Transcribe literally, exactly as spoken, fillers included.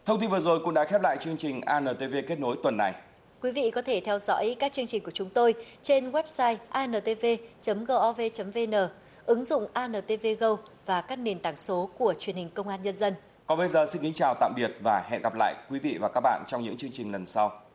Thông tin vừa rồi cũng đã khép lại chương trình a en tê vê kết nối tuần này. Quý vị có thể theo dõi các chương trình của chúng tôi trên website a en tê vê chấm gov chấm vn, ứng dụng a en tê vê Go và các nền tảng số của truyền hình Công an Nhân dân. Còn bây giờ xin kính chào tạm biệt và hẹn gặp lại quý vị và các bạn trong những chương trình lần sau.